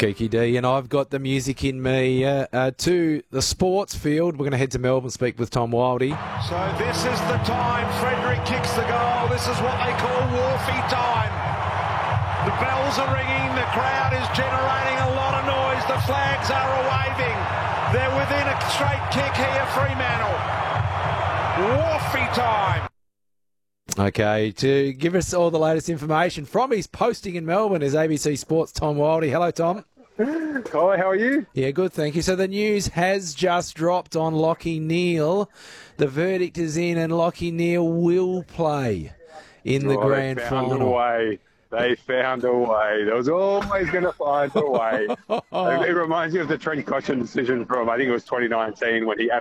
Kiki D, and I've got the music in me to the sports field. We're going to head to Melbourne, speak with Tom Wildey. So this is the time. Frederick kicks the goal. This is what they call Wharfie time. The bells are ringing. The crowd is generating a lot of noise. The flags are waving. They're within a straight kick here, Fremantle. Wharfie time. Okay, to give us all the latest information from his posting in Melbourne is ABC Sports' Tom Wildey. Hello, Tom. Hi, how are you? Yeah, good, thank you. So the news has just dropped on Lachie Neale. The verdict is in and Lachie Neale will play in the grand final. They found a way. They was always going to find a way. It reminds me of the Trent Cotchin decision from, I think it was 2019, when he